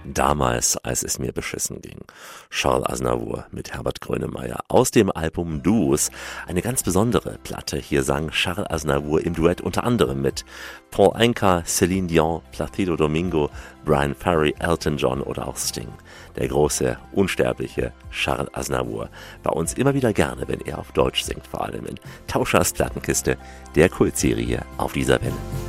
Damals, als es mir beschissen ging. Charles Aznavour mit Herbert Grönemeyer aus dem Album Duos. Eine ganz besondere Platte. Hier sang Charles Aznavour im Duett unter anderem mit Paul Anka, Celine Dion, Placido Domingo, Brian Ferry, Elton John oder auch Sting. Der große, unsterbliche Charles Aznavour. Bei uns immer wieder gerne, wenn er auf Deutsch singt, vor allem in Tauschers Plattenkiste, der Kultserie auf dieser Welle.